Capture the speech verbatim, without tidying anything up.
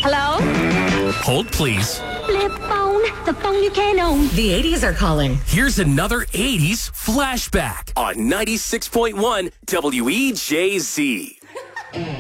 Hello? Hold, please. Flip phone, the phone you can't own. The eighties are calling. Here's another eighties flashback on ninety-six point one W E J Z.